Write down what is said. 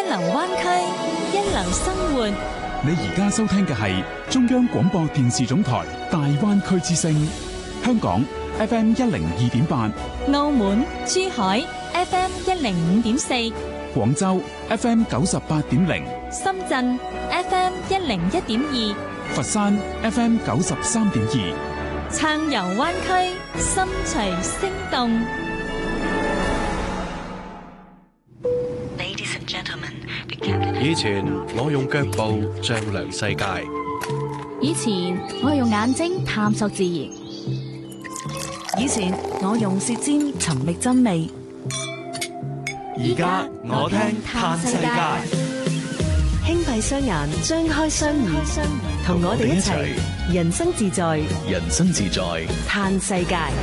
流灣區，一流生活。 你而家收聽嘅係中央廣播電視總台大灣區之聲，香港 FM 102.8， 澳門、珠海 FM 105.4， 廣州 FM 98.0， 深圳 FM 101.2， 佛山 FM 93.2， 暢遊灣區，心隨聲動。 以前我用腳步丈量世界， 以前我用眼睛探索自然， 以前我用舌尖尋覓真味， 而家我聽嘆世界。 輕閉雙眼，張開雙耳，同我哋一齊人生自在， 人生自在， 嘆世界。